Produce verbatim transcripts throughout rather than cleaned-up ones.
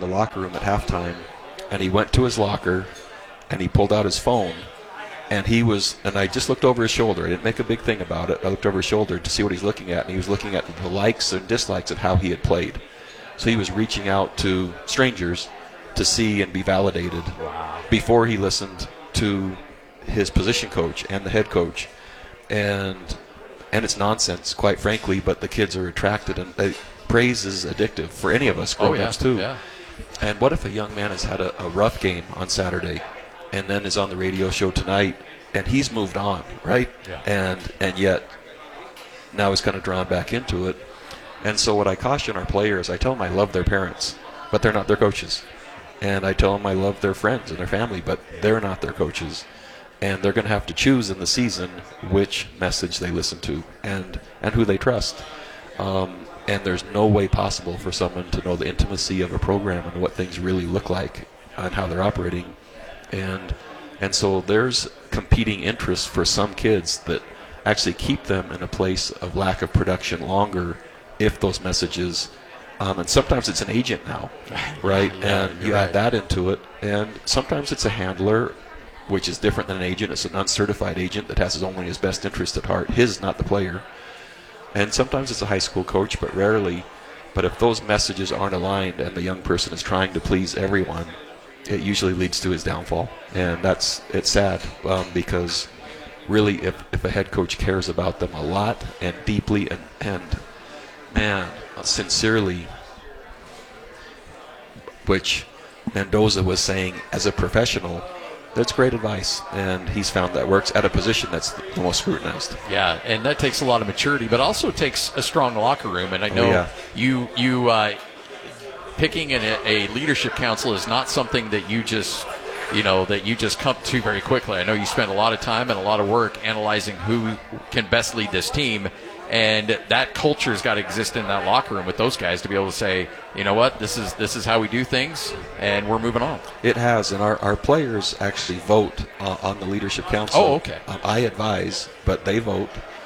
the locker room at halftime, and he went to his locker, and he pulled out his phone, and he was, and I just looked over his shoulder. I didn't make a big thing about it. I looked over his shoulder to see what he's looking at, and he was looking at the likes and dislikes of how he had played. So he was reaching out to strangers to see and be validated wow. before he listened to his position coach and the head coach. And and it's nonsense, quite frankly, but the kids are attracted, and they, praise is addictive for any of us grown-ups oh, yeah. too. Yeah. And what if a young man has had a, a rough game on Saturday and then is on the radio show tonight and he's moved on, right? Yeah. And and yet now he's kind of drawn back into it. And so what I caution our players, I tell them I love their parents, but they're not their coaches. And I tell them I love their friends and their family, but they're not their coaches. And they're going to have to choose in the season which message they listen to and, and who they trust. Um, and there's no way possible for someone to know the intimacy of a program and what things really look like and how they're operating. And and so there's competing interests for some kids that actually keep them in a place of lack of production longer if those messages, um, and sometimes it's an agent now, right? Yeah, and you right. add that into it. And sometimes it's a handler, which is different than an agent. It's an uncertified agent that has only his best interest at heart, his, not the player. And sometimes it's a high school coach, but rarely. But if those messages aren't aligned and the young person is trying to please everyone, it usually leads to his downfall. And that's it's sad um, because really if, if a head coach cares about them a lot and deeply and, and man, sincerely, which Mendoza was saying as a professional, that's great advice, and he's found that works at a position that's the most scrutinized. Yeah, and that takes a lot of maturity, but also takes a strong locker room. And I know oh, yeah. you you uh, picking an, a leadership council is not something that you just you know that you just come to very quickly. I know you spent a lot of time and a lot of work analyzing who can best lead this team. And that culture's got to exist in that locker room with those guys to be able to say, you know what, this is this is how we do things, and we're moving on. It has, and our, our players actually vote uh, on the leadership council. Oh, okay. Um, I advise, but they vote,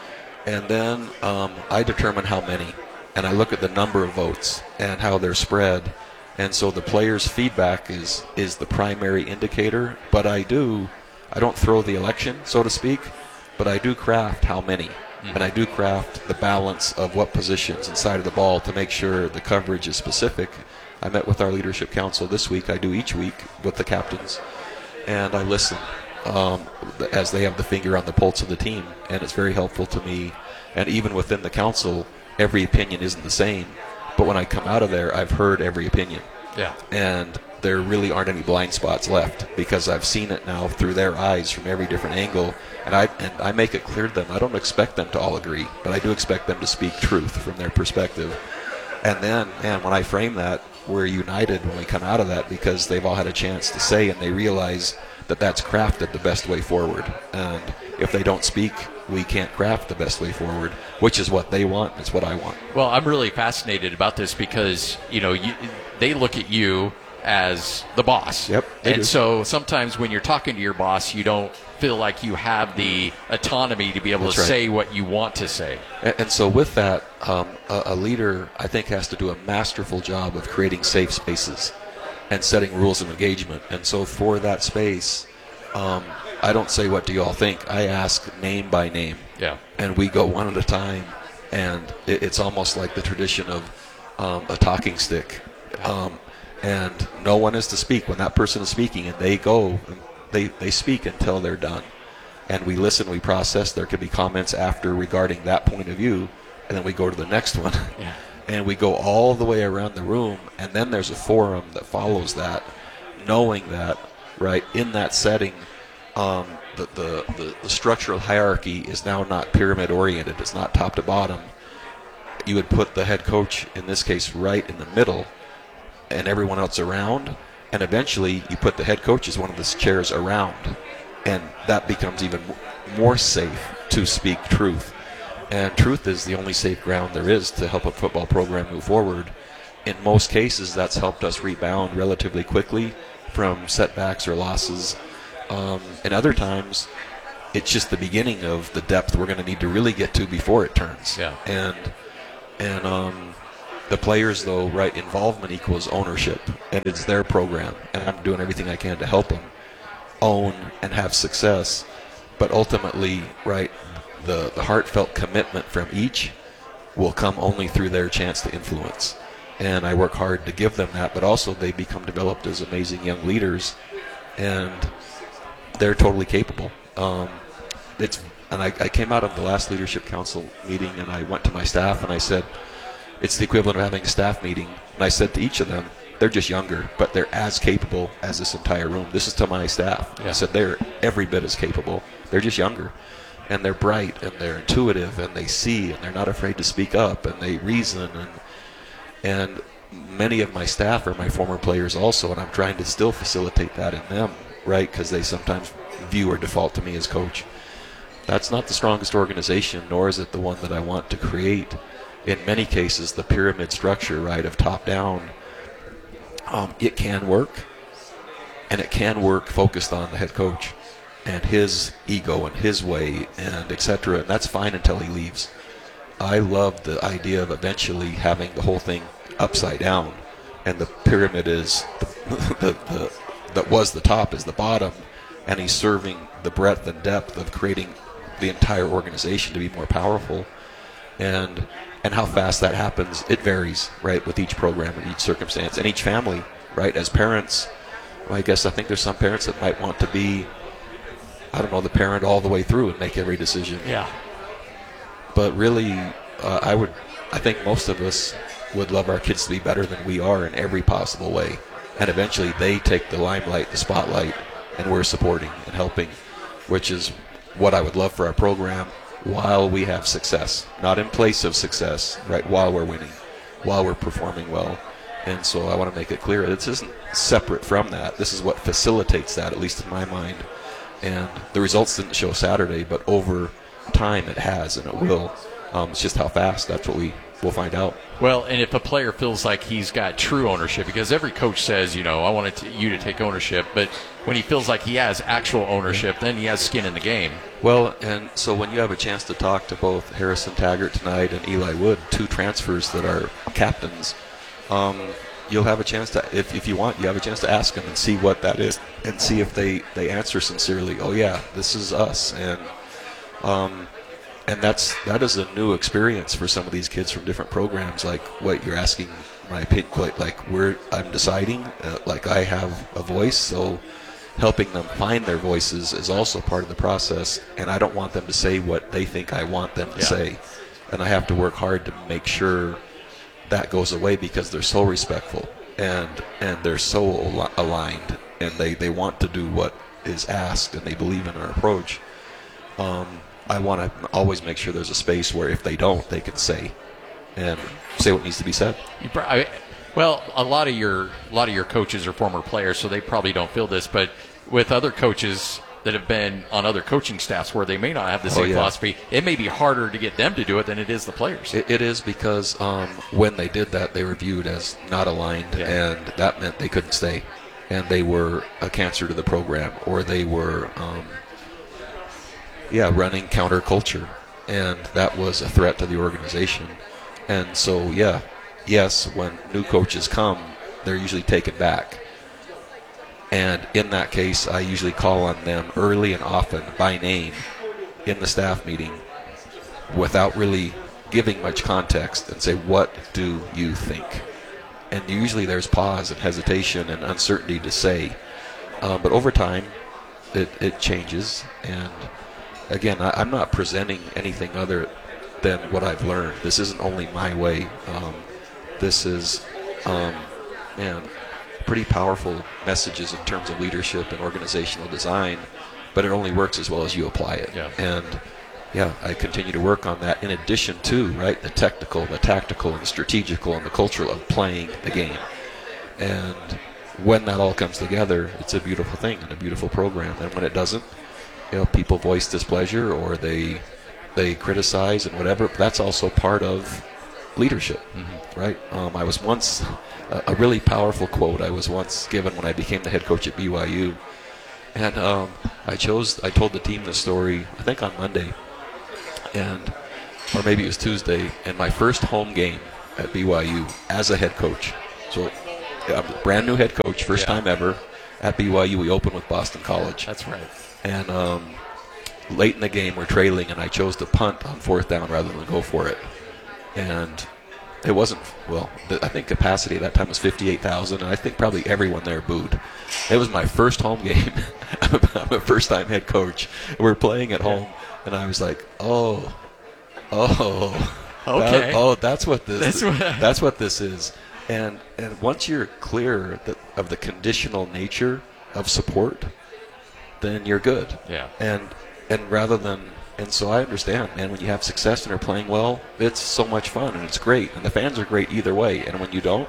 and then um, I determine how many, and I look at the number of votes and how they're spread, and so the players' feedback is is the primary indicator. But I do, I don't throw the election, so to speak, but I do craft how many. And I do craft the balance of what positions inside of the ball to make sure the coverage is specific. I met with our leadership council this week. I do each week with the captains. And I listen um, as they have the finger on the pulse of the team. And it's very helpful to me. And even within the council, every opinion isn't the same. But when I come out of there, I've heard every opinion. Yeah. And there really aren't any blind spots left because I've seen it now through their eyes from every different angle. And I and I make it clear to them, I don't expect them to all agree, but I do expect them to speak truth from their perspective. And then, man, when I frame that, we're united when we come out of that because they've all had a chance to say and they realize that that's crafted the best way forward. And if they don't speak, we can't craft the best way forward, which is what they want. It's what I want. Well, I'm really fascinated about this because, you know, you, they look at you as the boss. Yep. And do. so sometimes when you're talking to your boss, you don't feel like you have the autonomy to be able That's to right. say what you want to say. And, and so with that, um, a, a leader, I think, has to do a masterful job of creating safe spaces and setting rules of engagement. And so for that space, um, I don't say, what do you all think? I ask name by name. Yeah. And we go one at a time. And it, it's almost like the tradition of um, a talking stick. Um, and no one is to speak when that person is speaking, and they go, they, they speak until they're done. And we listen, we process. There could be comments after regarding that point of view, and then we go to the next one. Yeah. And we go all the way around the room, and then there's a forum that follows that, knowing that, right, in that setting, um, the, the, the, the structural hierarchy is now not pyramid-oriented. It's not top to bottom. You would put the head coach, in this case, right in the middle, and everyone else around, and eventually you put the head coach as one of the chairs around, and that becomes even more safe to speak truth. And truth is the only safe ground there is to help a football program move forward. In most cases, that's helped us rebound relatively quickly from setbacks or losses. Um, and other times, it's just the beginning of the depth we're going to need to really get to before it turns. Yeah. And and um, the players, though, right, involvement equals ownership, and it's their program, and I'm doing everything I can to help them own and have success. But ultimately, right, the, the heartfelt commitment from each will come only through their chance to influence. And I work hard to give them that, but also they become developed as amazing young leaders, and they're totally capable. Um, it's and I, I came out of the last leadership council meeting, and I went to my staff and I said, it's the equivalent of having a staff meeting. And I said to each of them, they're just younger, but they're as capable as this entire room. This is to my staff. Yeah. I said they're every bit as capable. They're just younger, and they're bright, and they're intuitive, and they see, and they're not afraid to speak up, and they reason, and and many of my staff are my former players also, and I'm trying to still facilitate that in them, right? Because they sometimes view or default to me as coach. That's not the strongest organization, nor is it the one that I want to create. In many cases, the pyramid structure, right, of top down, um, it can work, and it can work focused on the head coach and his ego and his way, and et cetera. And that's fine until he leaves. I love the idea of eventually having the whole thing upside down, and the pyramid is the, the, the that was the top is the bottom, and he's serving the breadth and depth of creating the entire organization to be more powerful. And and how fast that happens, it varies, right, with each program and each circumstance and each family, right? As parents, well, I guess I think there's some parents that might want to be, I don't know, the parent all the way through and make every decision. Yeah. But really, uh, I would, I think most of us would love our kids to be better than we are in every possible way. And eventually they take the limelight, the spotlight, and we're supporting and helping, which is what I would love for our program while we have success. Not in place of success, right, while we're winning, while we're performing well. And so I want to make it clear, this isn't separate from that. This is what facilitates that, at least in my mind. And the results didn't show Saturday, but over time it has, and it will. Um, it's just how fast, that's what we will find out. Well, and if a player feels like he's got true ownership, because every coach says, you know, I want to, you to take ownership, but when he feels like he has actual ownership, then he has skin in the game. Well, and so when you have a chance to talk to both Harrison Taggart tonight and Eli Wood, two transfers that are captains, um, you'll have a chance to, if, if you want, you have a chance to ask them and see what that is, and see if they, they answer sincerely, oh yeah, this is us. And um, and that's that is a new experience for some of these kids from different programs, like what you're asking my opinion, like, like we're, I'm deciding, uh, like I have a voice, so helping them find their voices is also part of the process, and I don't want them to say what they think I want them to yeah. say, and I have to work hard to make sure that goes away, because they're so respectful and and they're so al- aligned, and they, they want to do what is asked, and they believe in our approach. Um, I want to always make sure there's a space where if they don't, they can say and say what needs to be said. You pro- I, well, a lot of your a lot of your coaches are former players, so they probably don't feel this. But with other coaches that have been on other coaching staffs where they may not have the same oh, yeah. philosophy, it may be harder to get them to do it than it is the players. It, it is, because um, when they did that, they were viewed as not aligned, yeah. and that meant they couldn't stay, and they were a cancer to the program, or they were, um, yeah, running counterculture, and that was a threat to the organization. And so, yeah, yes, when new coaches come, they're usually taken back. And in that case, I usually call on them early and often by name in the staff meeting without really giving much context, and say, what do you think? And usually there's pause and hesitation and uncertainty to say. Um, but over time, it, it changes. And again, I, I'm not presenting anything other than what I've learned. This isn't only my way. Um, this is, um, man, pretty powerful messages in terms of leadership and organizational design, but it only works as well as you apply it. Yeah. And yeah, I continue to work on that in addition to, right, the technical, the tactical, and the strategical, and the cultural of playing the game. And when that all comes together, it's a beautiful thing and a beautiful program. And when it doesn't, you know, people voice displeasure or they they criticize and whatever. That's also part of leadership, mm-hmm. right? Um, I was once a, a really powerful quote I was once given when I became the head coach at B Y U, and um, I chose. I told the team this story, I think on Monday, and or maybe it was Tuesday. And my first home game at B Y U as a head coach. So I'm a brand new head coach, first Yeah. time ever. At B Y U, we opened with Boston College. That's right. And um, late in the game, we're trailing, and I chose to punt on fourth down rather than go for it. And it wasn't, well, the, I think capacity at that time was fifty-eight thousand, and I think probably everyone there booed. It was my first home game. I'm a first-time head coach. We're playing at home, and I was like, oh, oh. Okay. That, oh, that's what this That's what- that's what this is. And and once you're clear that, of the conditional nature of support, then you're good. Yeah. And and rather than and so I understand, man, when you have success and are playing well, it's so much fun and it's great. And the fans are great either way. And when you don't,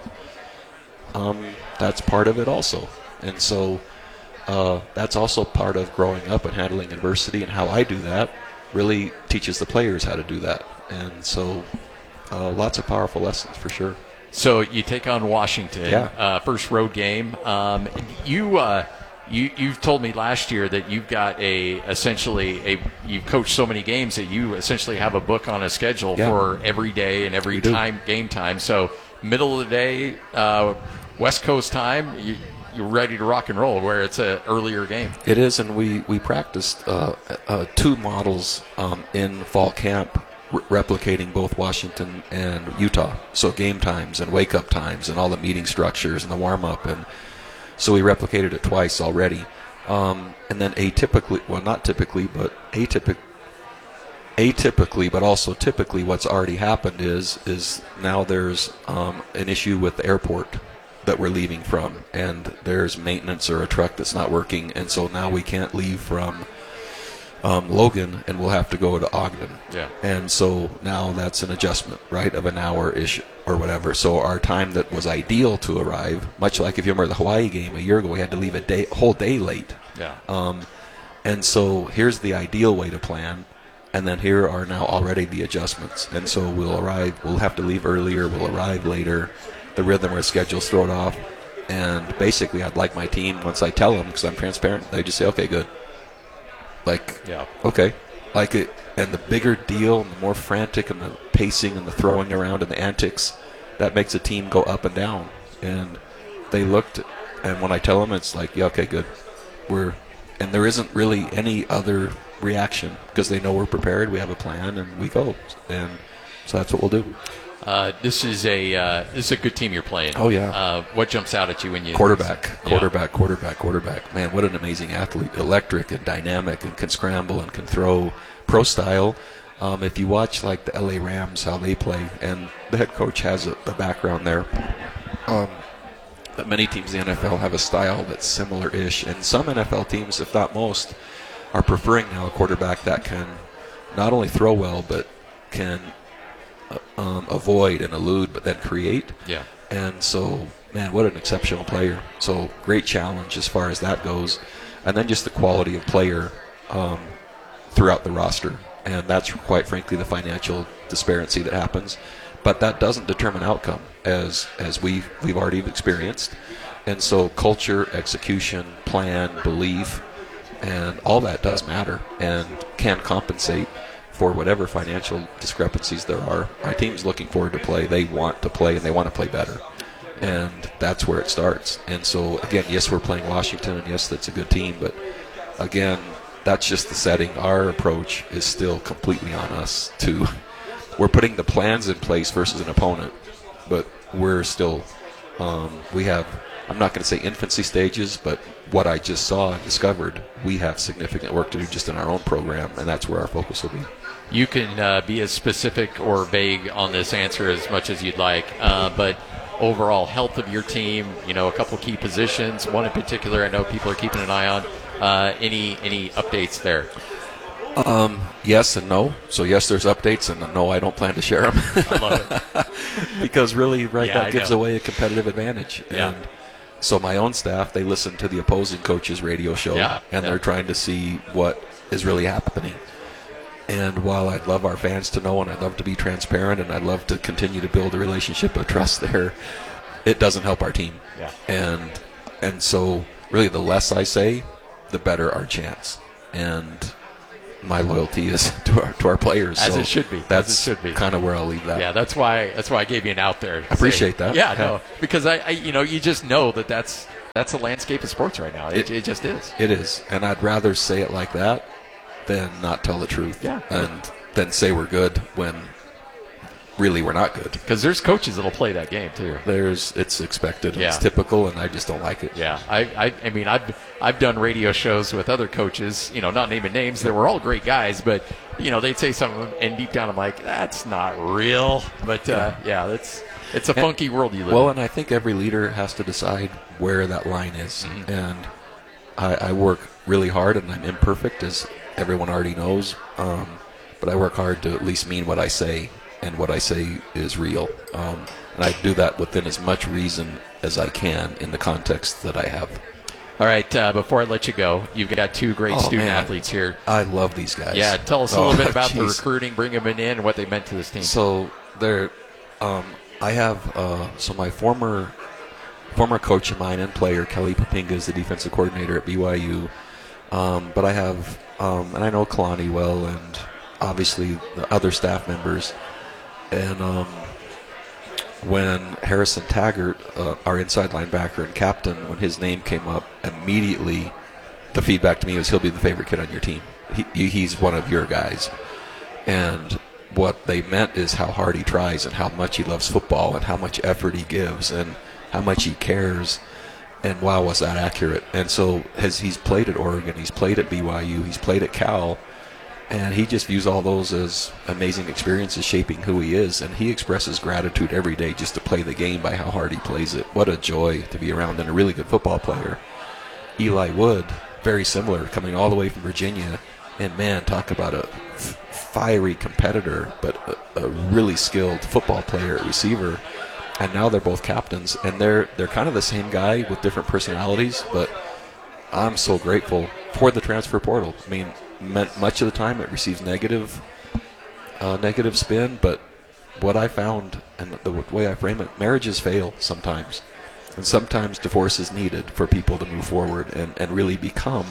um, that's part of it also. And so uh, that's also part of growing up and handling adversity, and how I do that really teaches the players how to do that. And so uh, lots of powerful lessons for sure. So you take on Washington, Yeah. uh, first road game. Um, you, uh, you, you've told me last year that you've got a essentially a you've coached so many games that you essentially have a book on a schedule Yeah. for every day and every We do. time game time. So middle of the day, uh, West Coast time, you, you're ready to rock and roll. Where it's an earlier game. It is, and we we practiced uh, uh, two models um, in fall camp, re- replicating both Washington and Utah. So game times and wake up times and all the meeting structures and the warm up, and so we replicated it twice already. Um, and then atypically, well, not typically, but atypic, atypically, but also typically, what's already happened is is now there's um, an issue with the airport that we're leaving from, and there's maintenance or a truck that's not working, and so now we can't leave from um, Logan, and we'll have to go to Ogden. Yeah. And so now that's an adjustment, right, of an hour-ish or whatever. So our time that was ideal to arrive, much like if you remember the Hawaii game a year ago, we had to leave a day, whole day late. Yeah. Um, and so here's the ideal way to plan, and then here are now already the adjustments. And so we'll arrive, we'll have to leave earlier, we'll arrive later. The rhythm or schedule's thrown off. And basically, I'd like my team, once I tell them, because I'm transparent, they just say, okay, good. Like, Yeah. okay. Like it, and the bigger deal, and the more frantic, and the pacing, and the throwing around, and the antics, that makes a team go up and down. And they looked, and when I tell them, it's like, yeah, okay, good. We're, and there isn't really any other reaction, because they know we're prepared, we have a plan, and we go. And so that's what we'll do. Uh, this is a uh, this is a good team you're playing. Oh, yeah. Uh, what jumps out at you when you Quarterback, Yeah. quarterback, quarterback, quarterback. Man, what an amazing athlete. Electric and dynamic and can scramble and can throw pro style. Um, if you watch like the L A Rams, how they play, and the head coach has a, a background there, um, that many teams in the N F L have a style that's similar-ish. And some N F L teams, if not most, are preferring now a quarterback that can not only throw well, but can um, avoid and elude, but then create. Yeah. And so, man, what an exceptional player. So great challenge as far as that goes. And then just the quality of player um, throughout the roster. And that's quite frankly the financial disparity that happens. But that doesn't determine outcome, as as we, we've already experienced. And so culture, execution, plan, belief, and all that does matter and can compensate for whatever financial discrepancies there are. My team's looking forward to play. They want to play, and they want to play better. And that's where it starts. And so, again, yes, we're playing Washington, and yes, that's a good team. But, again, that's just the setting. Our approach is still completely on us to – we're putting the plans in place versus an opponent. But we're still um, – we have – I'm not going to say infancy stages, but what I just saw and discovered, we have significant work to do just in our own program, and that's where our focus will be. You can uh, be as specific or vague on this answer as much as you'd like, uh, but overall health of your team, you know, a couple key positions, one in particular I know people are keeping an eye on. Uh, any any updates there? Um, yes and no. So yes, there's updates, and no, I don't plan to share them. I love it. Because really, right, Yeah, that I gives know. away a competitive advantage. Yeah. And so my own staff, they listen to the opposing coach's radio show, Yeah, and yeah. they're trying to see what is really happening. And while I'd love our fans to know, and I'd love to be transparent, and I'd love to continue to build a relationship of trust there, it doesn't help our team. Yeah. And and so really the less I say, the better our chance. And my loyalty is to our to our players. As so it should be. That's As it should be. kind of where I'll leave that. Yeah, that's why that's why I gave you an out there. I appreciate say, that. Yeah, yeah, no, because I, I, you know, you just know that that's that's the landscape of sports right now. It, it, it just is. It is, and I'd rather say it like that than not tell the truth. Yeah. And then say we're good when really we're not good. Because there's coaches that'll play that game too. There's it's expected. And Yeah. It's typical, and I just don't like it. Yeah, I, I, I mean, I've, I've done radio shows with other coaches, you know, not naming names. They were all great guys, but you know, they'd say something, and deep down, I'm like, that's not real. But uh, yeah, that's it's a funky world you live Well, in. and I think every leader has to decide where that line is, Mm-hmm. and I, I work really hard, and I'm imperfect, as everyone already knows. Um, but I work hard to at least mean what I say, and what I say is real. Um, and I do that within as much reason as I can in the context that I have. All right, uh, before I let you go, you've got two great Oh, student man. athletes here. I love these guys. Yeah, tell us a Oh, little bit about the geez. recruiting, bringing them in, and what they meant to this team. So they're, um, I have uh, so my former former coach of mine and player, Kelly Papinga, is the defensive coordinator at B Y U. Um, but I have, um, and I know Kalani well, and obviously the other staff members. And um, when Harrison Taggart, uh, our inside linebacker and captain, when his name came up, immediately the feedback to me was he'll be the favorite kid on your team. He, he's one of your guys. And what they meant is how hard he tries and how much he loves football and how much effort he gives and how much he cares. And wow, was that accurate. And so has he's played at Oregon, he's played at B Y U, he's played at Cal, and he just views all those as amazing experiences shaping who he is. And he expresses gratitude every day just to play the game by how hard he plays it. What a joy to be around and a really good football player. Eli Wood, very similar, coming all the way from Virginia. And man, talk about a f- fiery competitor, but a, a really skilled football player, receiver. And now they're both captains, and they're they're kind of the same guy with different personalities. But I'm so grateful for the transfer portal. I mean, much of the time it receives negative, uh, negative spin. But what I found, and the way I frame it, marriages fail sometimes, and sometimes divorce is needed for people to move forward and, and really become.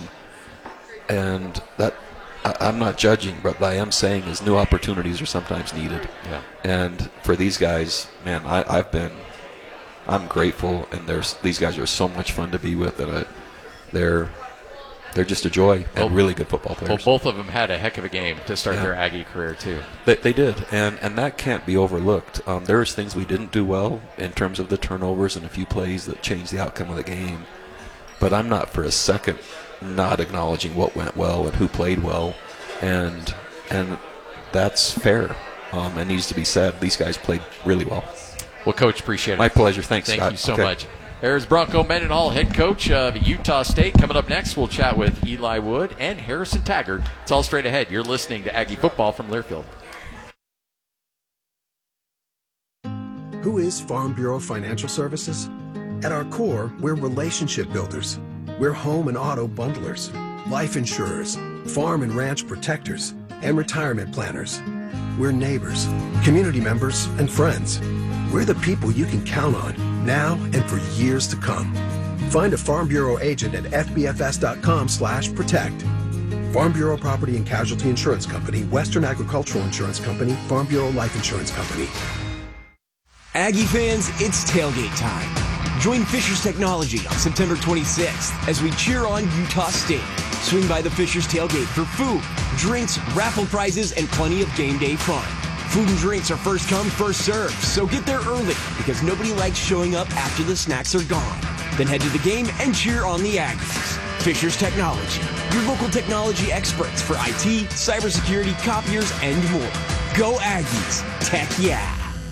And that I, I'm not judging, but what I am saying is new opportunities are sometimes needed. Yeah. And for these guys, man, I, I've been, I'm grateful, and there's these guys are so much fun to be with, and I, they're they're just a joy and Well, really good football Well, players. both of them had a heck of a game to start Yeah. their Aggie career, too. They, they did, and, and that can't be overlooked. Um, there was things we didn't do well in terms of the turnovers and a few plays that changed the outcome of the game. But I'm not for a second not acknowledging what went well and who played well, and and that's fair. Um, it needs to be said. These guys played really well. Well, Coach, appreciate it. My pleasure. Thanks, Thank Scott. you so Okay. much. There's Bronco Mendenhall, head coach of Utah State. Coming up next, we'll chat with Eli Wood and Harrison Taggart. It's all straight ahead. You're listening to Aggie Football from Learfield. Who is Farm Bureau Financial Services? At our core, we're relationship builders. We're home and auto bundlers, life insurers, farm and ranch protectors, and retirement planners. We're neighbors, community members, and friends. We're the people you can count on now and for years to come. Find a Farm Bureau agent at f b f s dot com slash protect. Farm Bureau Property and Casualty Insurance Company, Western Agricultural Insurance Company, Farm Bureau Life Insurance Company. Aggie fans, it's tailgate time. Join Fishers Technology on September twenty-sixth as we cheer on Utah State. Swing by the Fishers tailgate for food, drinks, raffle prizes, and plenty of game day fun. Food and drinks are first come, first served, so get there early because nobody likes showing up after the snacks are gone. Then head to the game and cheer on the Aggies. Fishers Technology, your local technology experts for I T, cybersecurity, copiers, and more. Go Aggies! Tech yeah!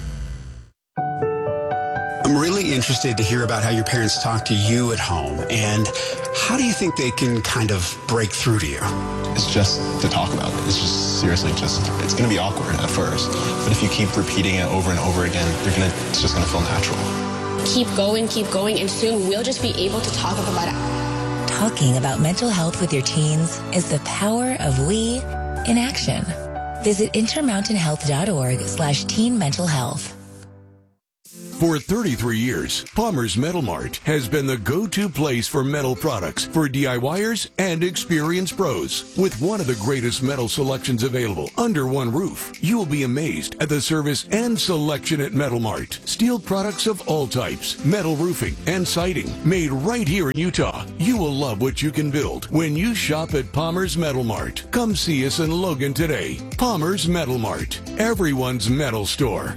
I'm really interested to hear about how your parents talk to you at home, and how do you think they can kind of break through to you? It's just to talk about it. It's just seriously just, it's going to be awkward at first, but if you keep repeating it over and over again, you're gonna, it's just going to feel natural. Keep going, keep going, and soon we'll just be able to talk about it. Talking about mental health with your teens is the power of we in action. Visit intermountain health dot org slash teen mental health. For thirty-three years, Palmer's Metal Mart has been the go-to place for metal products for DIYers and experienced pros. With one of the greatest metal selections available under one roof, you will be amazed at the service and selection at Metal Mart. Steel products of all types, metal roofing and siding, made right here in Utah. You will love what you can build when you shop at Palmer's Metal Mart. Come see us in Logan today. Palmer's Metal Mart, everyone's metal store.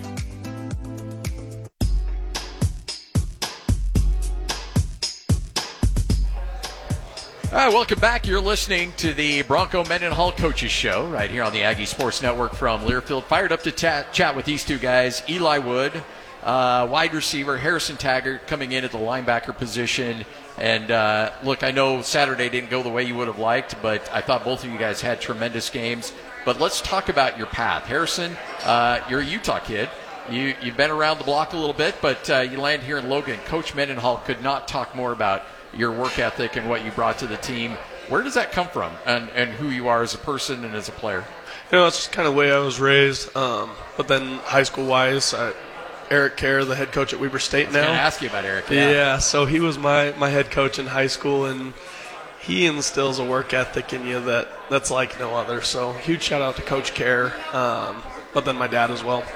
All right, welcome back. You're listening to the Bronco Mendenhall Coaches Show right here on the Aggie Sports Network from Learfield. Fired up to chat, chat with these two guys, Eli Wood, uh, wide receiver, Harrison Taggart coming in at the linebacker position. And, uh, look, I know Saturday didn't go the way you would have liked, but I thought both of you guys had tremendous games. But let's talk about your path. Harrison, uh, you're a Utah kid. You, you've been around the block a little bit, but uh, you land here in Logan. Coach Mendenhall could not talk more about your work ethic and what you brought to the team. Where does that come from, and, and who you are as a person and as a player? You know, it's just kind of the way I was raised. Um, but then high school-wise, I, Eric Kerr, the head coach at Weber State now. I was going to ask you about Eric. Yeah. yeah, so he was my, my head coach in high school, and he instills a work ethic in you that, that's like no other. So huge shout-out to Coach Kerr, um, but then my dad as well.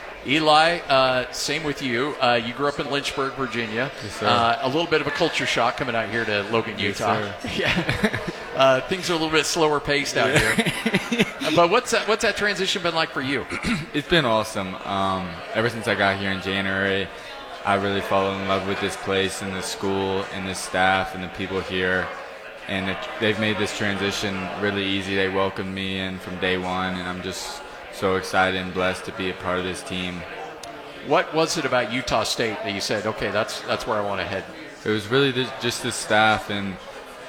Eli, uh, same with you. Uh, you grew up in Lynchburg, Virginia. Yes, sir. Uh, a little bit of a culture shock coming out here to Logan, Yes, Utah. sir. Yeah, uh, things are a little bit slower paced out here. uh, but what's that? What's that transition been like for you? It's been awesome. Um, ever since I got here in January, I really fallen in love with this place and the school and the staff and the people here. And it, they've made this transition really easy. They welcomed me in from day one, and I'm just so excited and blessed to be a part of this team. What was it about Utah State that you said, okay, that's that's where I want to head? It was really the, just the staff, and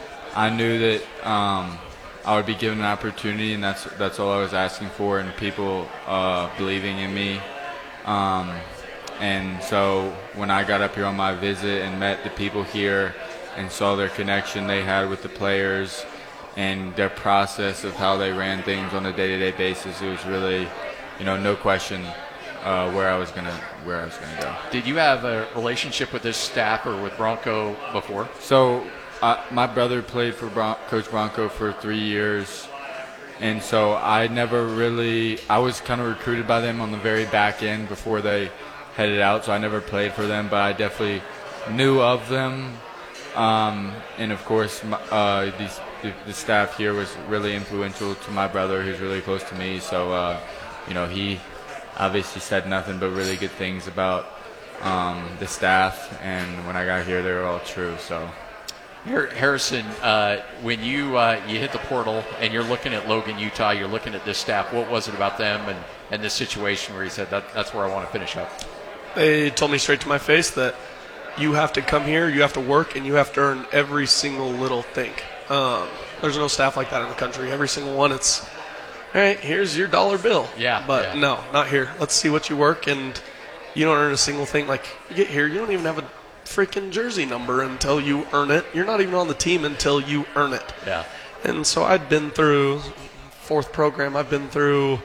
I knew that um, I would be given an opportunity, and that's that's all I was asking for, and people uh, believing in me. Um, and so when I got up here on my visit and met the people here and saw their connection they had with the players and their process of how they ran things on a day-to-day basis, it was really, you know, no question uh, where I was gonna where I was gonna go. Did you have a relationship with this staff or with Bronco before? So uh, my brother played for Bron- Coach Bronco for three years, and so I never really I was kind of recruited by them on the very back end before they headed out. So I never played for them, but I definitely knew of them. Um, and of course, uh, these, the, the staff here was really influential to my brother, who's really close to me. So, uh, you know, he obviously said nothing but really good things about um, the staff. And when I got here, they were all true. So, Harrison, uh, when you uh, you hit the portal and you're looking at Logan, Utah, you're looking at this staff. What was it about them and, and this situation where you said that that's where I want to finish up? They told me straight to my face that you have to come here, you have to work, and you have to earn every single little thing. Um, there's no staff like that in the country. Every single one, it's, all right, here's your dollar bill. Yeah. But yeah. no, not here. Let's see what you work, and you don't earn a single thing. Like, you get here, you don't even have a freaking jersey number until you earn it. You're not even on the team until you earn it. Yeah. And so I'd been through fourth program. I've been through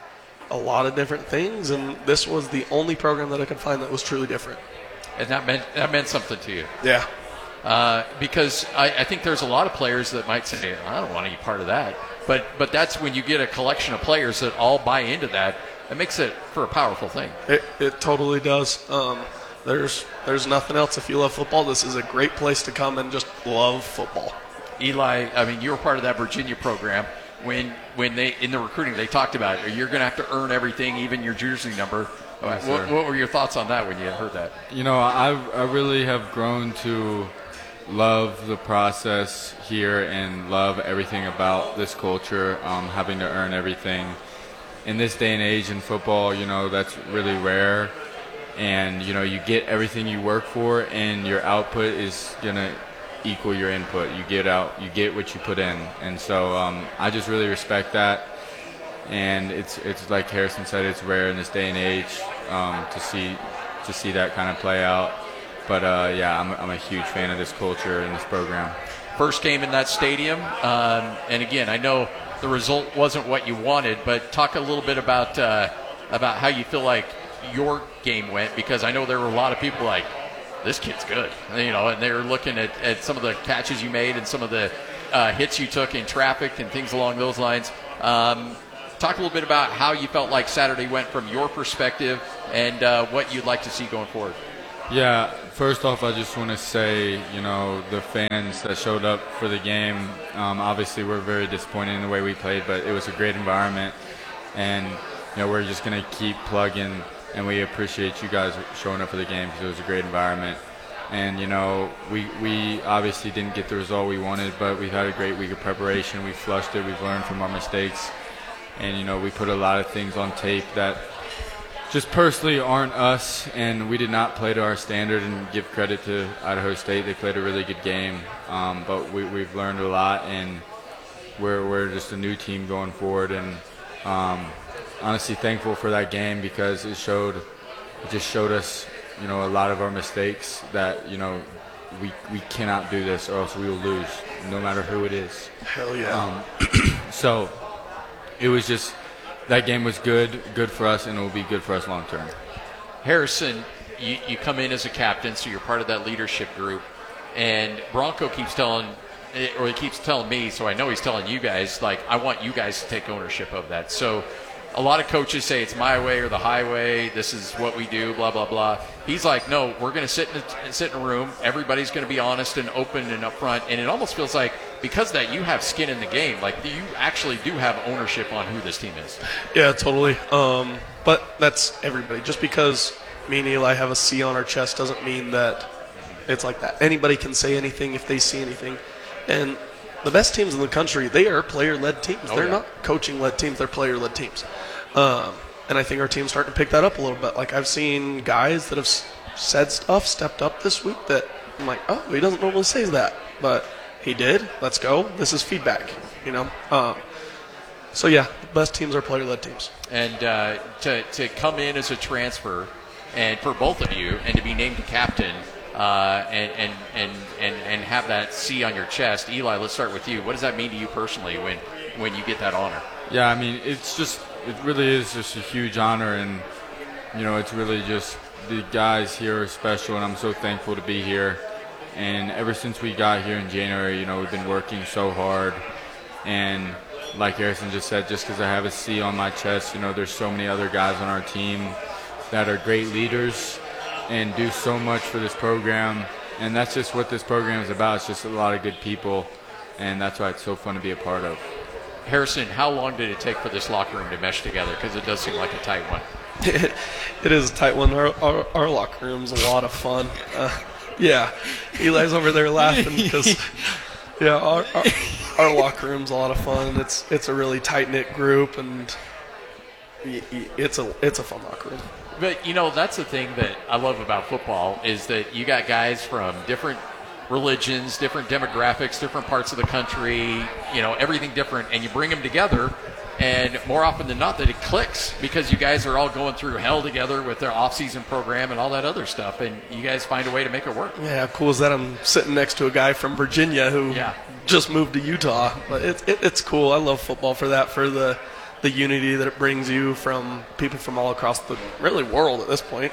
a lot of different things, and this was the only program that I could find that was truly different. And that meant that meant something to you. Yeah. Uh, because I, I think there's a lot of players that might say, I don't want to be part of that. But but that's when you get a collection of players that all buy into that. It makes it for a powerful thing. It it totally does. Um, there's there's nothing else. If you love football, this is a great place to come and just love football. Eli, I mean, you were part of that Virginia program. When when they in the recruiting they talked about it, you're going to have to earn everything, even your jersey number. Yes, what, what were your thoughts on that when you heard that? You know, I I really have grown to love the process here and love everything about this culture, um, having to earn everything. In this day and age in football, you know, that's really rare. And, you know, you get everything you work for, and your output is going to equal your input. You get out, you get what you put in. And so um, I just really respect that. And it's it's like Harrison said, it's rare in this day and age um, to see to see that kind of play out. But uh, yeah, I'm I'm a huge fan of this culture and this program. First game in that stadium, um, and again, I know the result wasn't what you wanted, but talk a little bit about uh, about how you feel like your game went, because I know there were a lot of people like, this kid's good, you know, and they were looking at, at some of the catches you made and some of the uh, hits you took in traffic and things along those lines. Um, talk a little bit about how you felt like Saturday went from your perspective and uh, what you'd like to see going forward. Yeah, first off, I just want to say, you know, the fans that showed up for the game, um, obviously we're very disappointed in the way we played, but it was a great environment, and, you know, we're just going to keep plugging, and we appreciate you guys showing up for the game because it was a great environment. And, you know, we, we obviously didn't get the result we wanted, but we've had a great week of preparation. We flushed it. We've learned from our mistakes. And, you know, we put a lot of things on tape that just personally aren't us, and we did not play to our standard, and give credit to Idaho State. They played a really good game, um, but we, we've learned a lot, and we're, we're just a new team going forward. And um, honestly thankful for that game because it showed, it just showed us, you know, a lot of our mistakes that, you know, we, we cannot do this or else we will lose, no matter who it is. Hell yeah. Um, so it was just, that game was good, good for us, and it will be good for us long term. Harrison, you, you come in as a captain, so you're part of that leadership group. And Bronco keeps telling, or he keeps telling me, so I know he's telling you guys, like, I want you guys to take ownership of that. So a lot of coaches say it's my way or the highway. This is what we do, blah, blah, blah. He's like, no, we're going to sit in a, sit in a room. Everybody's going to be honest and open and upfront. And it almost feels like because of that you have skin in the game. Like you actually do have ownership on who this team is. Yeah, totally. Um, but that's everybody. Just because me and Eli have a C on our chest doesn't mean that it's like that. Anybody can say anything if they see anything. And the best teams in the country, they are player-led teams. Oh, they're yeah. not coaching-led teams. They're player-led teams. Um, and I think our team's starting to pick that up a little bit. Like, I've seen guys that have s- said stuff, stepped up this week that I'm like, oh, he doesn't normally say that. But he did. Let's go. This is feedback, you know. Um, so, yeah, the best teams are player-led teams. And uh, to, to come in as a transfer, and for both of you, and to be named captain, Uh, and, and, and, and, and have that C on your chest. Eli, let's start with you. What does that mean to you personally when, when you get that honor? Yeah, I mean, it's just, it really is just a huge honor, and, you know, it's really just, the guys here are special, and I'm so thankful to be here. And ever since we got here in January, you know, we've been working so hard, and like Harrison just said, just because I have a C on my chest, you know, there's so many other guys on our team that are great leaders and do so much for this program, and that's just what this program is about. It's just a lot of good people, and that's why it's so fun to be a part of. Harrison, how long did it take for this locker room to mesh together? Because it does seem like a tight one. It is a tight one. Our, our, our locker room's a lot of fun. Uh, yeah, Eli's over there laughing because, yeah, our, our, our locker room's a lot of fun. It's it's a really tight-knit group, and it's a it's a fun locker room. But, you know, that's the thing that I love about football is that you got guys from different religions, different demographics, different parts of the country, you know, everything different, and you bring them together, and more often than not that it clicks because you guys are all going through hell together with their off-season program and all that other stuff, and you guys find a way to make it work. Yeah, how cool is that? I'm sitting next to a guy from Virginia who yeah. just moved to Utah. But it's it, it's cool. I love football for that, for the the unity that it brings you from people from all across the really world at this point.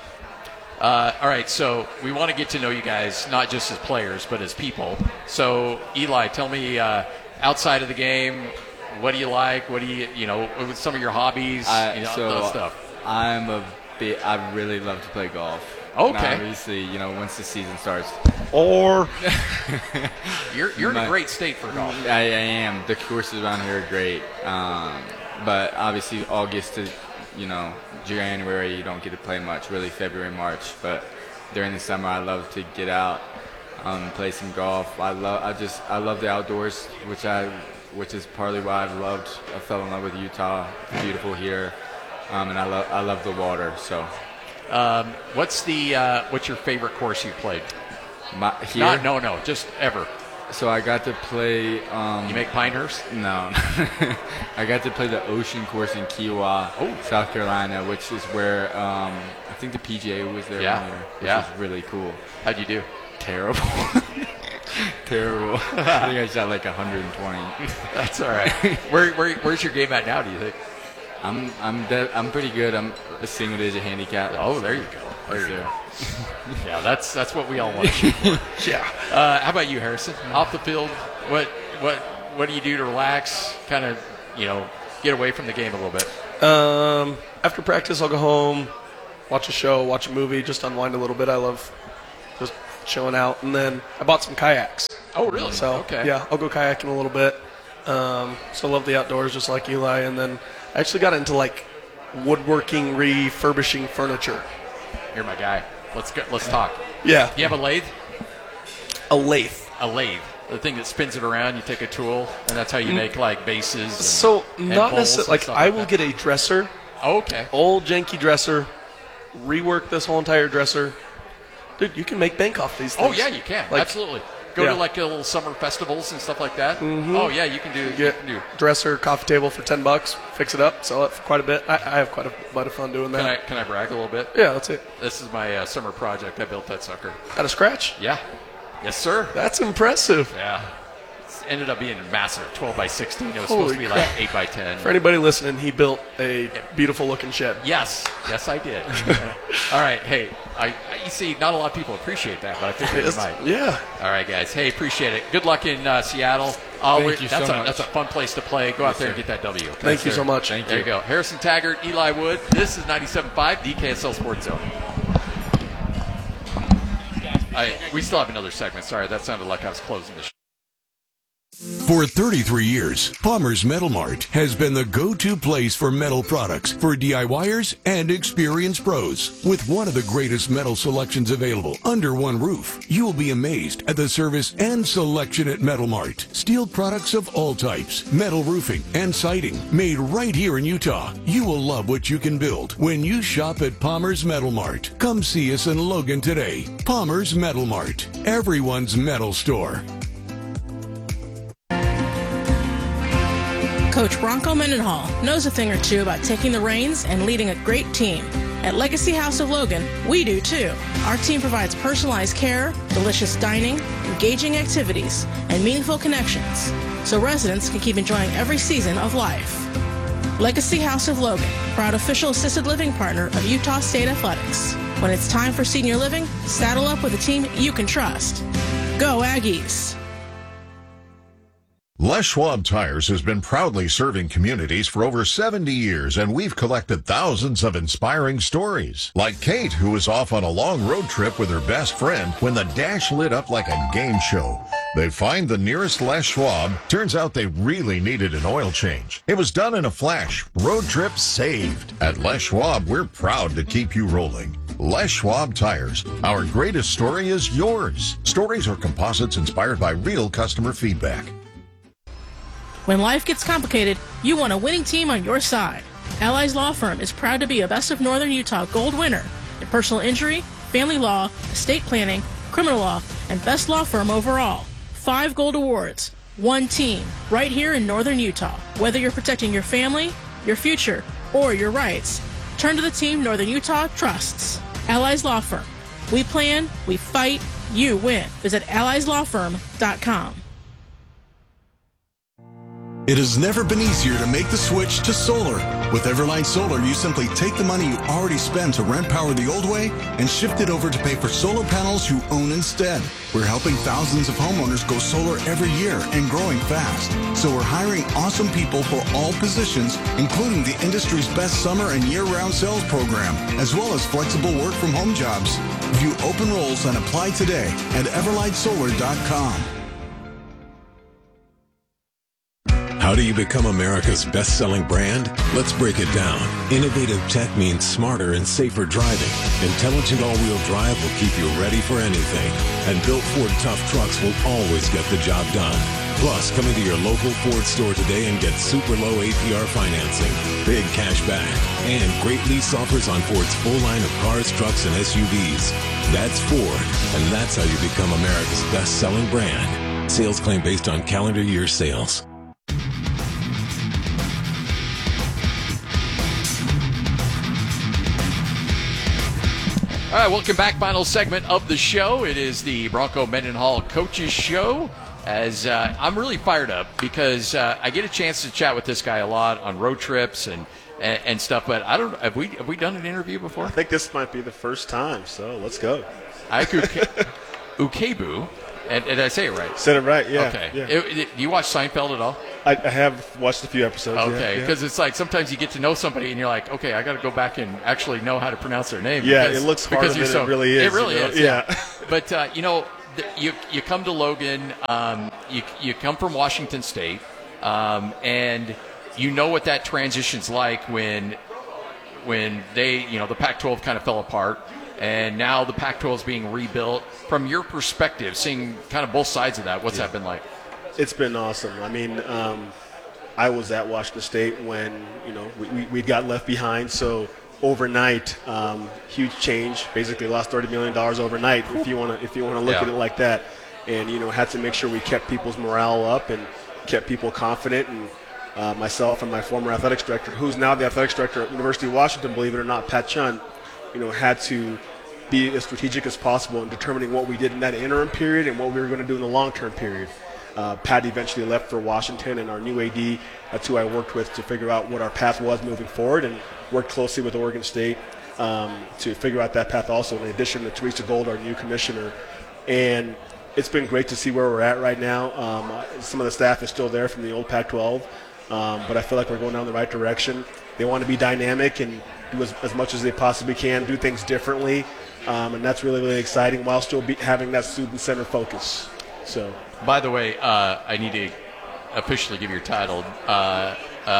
Uh, all right, so we want to get to know you guys, not just as players, but as people. So, Eli, tell me, uh, outside of the game, what do you like? What do you, you know, with some of your hobbies, I, you know, so that stuff? I'm a bit, I really love to play golf. Okay. And obviously, you know, once the season starts. Or. you're you're My, in a great state for golf. I, I am. The courses around here are great. Um, but obviously, August to, you know, January, you don't get to play much, really February, March. But during the summer, I love to get out, um, play some golf. I love, I just, I love the outdoors, which I, which is partly why I've loved, I fell in love with Utah. It's beautiful here. Um, and I love, I love the water, so. Um, what's the uh, what's your favorite course you played? My, here? Not, no, no, just ever. So I got to play. Um, you make Pinehurst? No, I got to play the Ocean Course in Kiowa, oh. South Carolina, which is where um, I think the P G A was there. Yeah, one year, which yeah, was really cool. How'd you do? Terrible. Terrible. I think I shot like one hundred twenty. That's all right. Where, where where's your game at now? Do you think? I'm I'm de- I'm pretty good. I'm a single digit handicap. Oh, there you go. There you go. Yeah, that's that's what we all want to shoot for. Yeah. Uh, how about you, Harrison? Off the field, what what what do you do to relax? Kind of, you know, get away from the game a little bit. Um, after practice, I'll go home, watch a show, watch a movie, just unwind a little bit. I love just chilling out. And then I bought some kayaks. Oh, really? So Okay. yeah, I'll go kayaking a little bit. Um, so I love the outdoors, just like Eli. And then I actually got into like woodworking, refurbishing furniture. You're my guy. Let's go, let's talk. Yeah. Do you have a lathe? A lathe. A lathe. The thing that spins it around. You take a tool, and that's how you make like bases. And, So and not bowls necessarily. and Like stuff I like will that. get a dresser. Oh, okay. Old janky dresser. Rework this whole entire dresser. Dude, you can make bank off these things. Oh yeah, you can. Like, Absolutely. Go yeah. to like a little summer festivals and stuff like that. Mhm. Oh yeah, you can do. You Get can do. dresser, coffee table for ten bucks. Fix it up, sell it for quite a bit. I, I have quite a bit of fun doing that. Can I can I brag a little bit? Yeah, that's it. This is my uh, summer project. I built that sucker. Out of scratch? Yeah. Yes, sir. That's impressive. Yeah. It ended up being massive, twelve by sixteen. It was Holy supposed to be crap. like eight by ten. For anybody listening, he built a beautiful looking shed. Yes, yes, I did. All right, hey, I, I you see, not a lot of people appreciate that, but I think It's- they might. yeah. All right, guys. Hey, appreciate it. Good luck in uh, Seattle. Uh, Thank we- you that's so a, much. That's a fun place to play. Go out Yes, there and sir. get that W. Thank you sir. so much. Thank There you go. Harrison Taggart, Eli Wood. This is ninety-seven point five D K S L Sports Zone. I, we still have another segment. Sorry, that sounded like I was closing the show. For thirty-three years, Palmer's Metal Mart has been the go-to place for metal products for DIYers and experienced pros. With one of the greatest metal selections available under one roof, you will be amazed at the service and selection at Metal Mart. Steel products of all types, metal roofing and siding, made right here in Utah. You will love what you can build when you shop at Palmer's Metal Mart. Come see us in Logan today. Palmer's Metal Mart, everyone's metal store. Coach Bronco Mendenhall knows a thing or two about taking the reins and leading a great team. At Legacy House of Logan, we do too. Our team provides personalized care, delicious dining, engaging activities, and meaningful connections, so residents can keep enjoying every season of life. Legacy House of Logan, proud official assisted living partner of Utah State Athletics. When it's time for senior living, saddle up with a team you can trust. Go Aggies! Les Schwab Tires has been proudly serving communities for over seventy years, and we've collected thousands of inspiring stories. Like Kate, who was off on a long road trip with her best friend when the dash lit up like a game show. They find the nearest Les Schwab. Turns out they really needed an oil change. It was done in a flash. Road trip saved. At Les Schwab, we're proud to keep you rolling. Les Schwab Tires. Our greatest story is yours. Stories are composites inspired by real customer feedback. When life gets complicated, you want a winning team on your side. Allies Law Firm is proud to be a Best of Northern Utah Gold winner in personal injury, family law, estate planning, criminal law, and Best Law Firm overall. Five gold awards, one team, right here in Northern Utah. Whether you're protecting your family, your future, or your rights, turn to the team Northern Utah trusts. Allies Law Firm. We plan, we fight, you win. Visit allies law firm dot com. It has never been easier to make the switch to solar. With Everline Solar, you simply take the money you already spend to rent power the old way and shift it over to pay for solar panels you own instead. We're helping thousands of homeowners go solar every year and growing fast. So we're hiring awesome people for all positions, including the industry's best summer and year-round sales program, as well as flexible work from home jobs. View open roles and apply today at everlight solar dot com. How do you become America's best-selling brand? Let's break it down. Innovative tech means smarter and safer driving. Intelligent all-wheel drive will keep you ready for anything. And built Ford Tough Trucks will always get the job done. Plus, come into your local Ford store today and get super low A P R financing, big cash back, and great lease offers on Ford's full line of cars, trucks, and S U Vs. That's Ford, and that's how you become America's best-selling brand. Sales claim based on calendar year sales. All right, welcome back. Final segment of the show. It is the Bronco Mendenhall Coaches Show. As uh, I'm really fired up because uh, I get a chance to chat with this guy a lot on road trips and and, and stuff. But I don't. Have we have we done an interview before? I think this might be the first time. So let's go. Ike Ukegbu. And did I say it right? Said it right, yeah. Okay. Yeah. It, it, do you watch Seinfeld at all? I, I have watched a few episodes. Okay, because yeah, yeah. it's like sometimes you get to know somebody and you're like, okay, I got to go back and actually know how to pronounce their name. Yeah, because, it looks harder because you're than so, it really is. It really you know? is. Yeah. yeah. But uh, you know, th- you you come to Logan. Um, you you come from Washington State, um, and you know what that transition's like when when they you know the Pac twelve kind of fell apart. And now the Pac twelve is being rebuilt. From your perspective, seeing kind of both sides of that, what's yeah. that been like? It's been awesome. I mean, um, I was at Washington State when, you know, we, we, we got left behind. So overnight, um, huge change. Basically lost thirty million dollars overnight, if you want to if you want to look yeah. at it like that. And, you know, had to make sure we kept people's morale up and kept people confident. And uh, myself and my former athletics director, who's now the athletics director at University of Washington, believe it or not, Pat Chun, you know, had to be as strategic as possible in determining what we did in that interim period and what we were going to do in the long-term period. Uh, Pat eventually left for Washington, and our new A D, that's who I worked with to figure out what our path was moving forward, and worked closely with Oregon State um, to figure out that path also, in addition to Teresa Gold, our new commissioner. And it's been great to see where we're at right now. Um, some of the staff is still there from the old Pac twelve, um, but I feel like we're going down the right direction. They want to be dynamic and do as, as much as they possibly can, do things differently. Um, and that's really, really exciting while still be having that student center focus. So, by the way, uh, I need to officially give your title. Uh,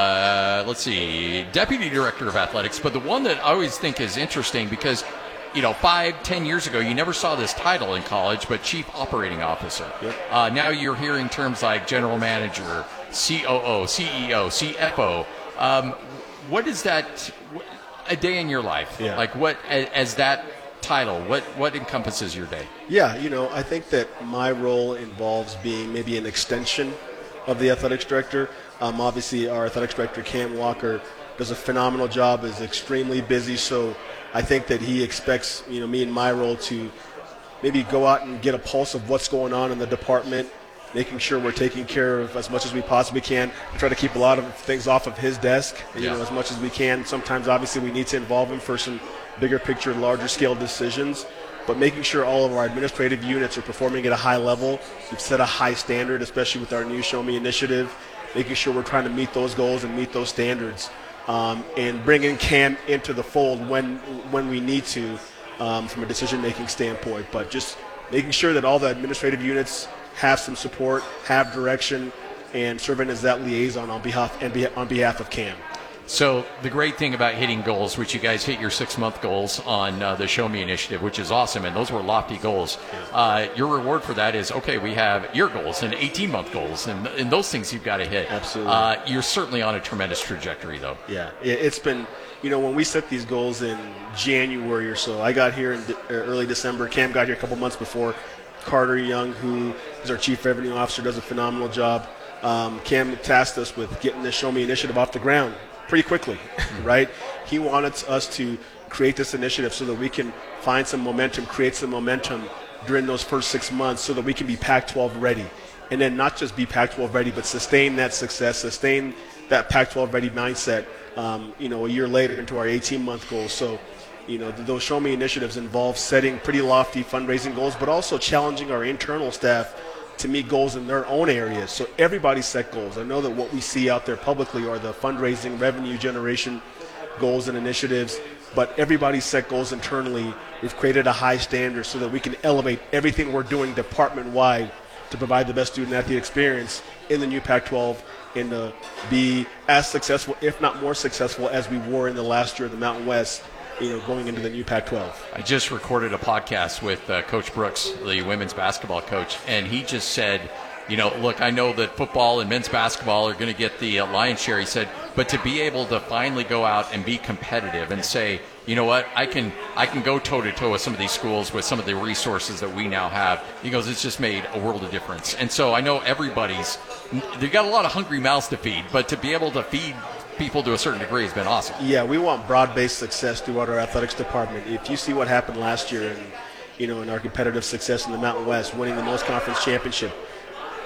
uh, let's see, Deputy Director of Athletics. But the one that I always think is interesting because, you know, five, ten years ago, you never saw this title in college, but Chief Operating Officer. Yep. Uh, now you're hearing terms like General Manager, C O O, C E O, C F O. Um, what is that? A day in your life? Yeah. Like what as, as that title, what what encompasses your day? Yeah, you know, I think that my role involves being maybe an extension of the athletics director. Um, obviously, our athletics director, Cam Walker, does a phenomenal job, is extremely busy, so I think that he expects, you know, me in my role to maybe go out and get a pulse of what's going on in the department, making sure we're taking care of as much as we possibly can. We try to keep a lot of things off of his desk, you yeah. know, as much as we can. Sometimes, obviously, we need to involve him for some bigger picture, larger scale decisions, but making sure all of our administrative units are performing at a high level. We've set a high standard, especially with our new Show Me initiative, making sure we're trying to meet those goals and meet those standards, um, and bringing Cam into the fold when when we need to um, from a decision-making standpoint, but just making sure that all the administrative units have some support, have direction, and serving as that liaison on behalf and be, on behalf of Cam. So the great thing about hitting goals, which you guys hit your six-month goals on uh, the Show Me initiative, which is awesome, and those were lofty goals. Uh, your reward for that is, okay, we have your goals and eighteen-month goals, and, and those things you've got to hit. Absolutely. Uh, you're certainly on a tremendous trajectory, though. Yeah, it's been, you know, when we set these goals in January or so, I got here in de- early December. Cam got here a couple months before. Carter Young, who is our Chief Revenue Officer, does a phenomenal job. Um, Cam tasked us with getting the Show Me initiative off the ground pretty quickly, right? He wanted us to create this initiative so that we can find some momentum, create some momentum during those first six months so that we can be Pac twelve ready. And then not just be Pac twelve ready, but sustain that success, sustain that Pac twelve ready mindset, um, you know, a year later into our eighteen-month goals. So, you know, those Show Me initiatives involve setting pretty lofty fundraising goals, but also challenging our internal staff to meet goals in their own areas. So everybody set goals. I know that what we see out there publicly are the fundraising, revenue generation goals and initiatives, but everybody set goals internally. We've created a high standard so that we can elevate everything we're doing department-wide to provide the best student-athlete experience in the new Pac twelve and to be as successful, if not more successful, as we were in the last year of the Mountain West, you know, going into the new Pac twelve. I just recorded a podcast with uh, Coach Brooks, the women's basketball coach, and he just said, you know, look, I know that football and men's basketball are going to get the uh, lion's share, he said, but to be able to finally go out and be competitive and say, you know what, I can I can go toe-to-toe with some of these schools with some of the resources that we now have. He goes, it's just made a world of difference. And so I know everybody's, they've got a lot of hungry mouths to feed, but to be able to feed people to a certain degree has been awesome. Yeah, we want broad-based success throughout our athletics department. If you see what happened last year and, you know, in our competitive success in the Mountain West, winning the most conference championship,